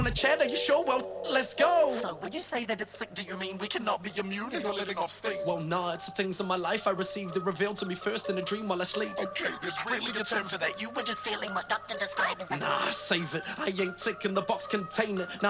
on a chair, are you sure? Well, let's go. So when you say that it's sick, do you mean we cannot be immune and you're living off steam? Well, nah, it's the things in my life I received that revealed to me first in a dream while I sleep. Okay, there's really a term for that. You were just feeling what doctor described as Nah, save it. I ain't ticking the box container. Nah,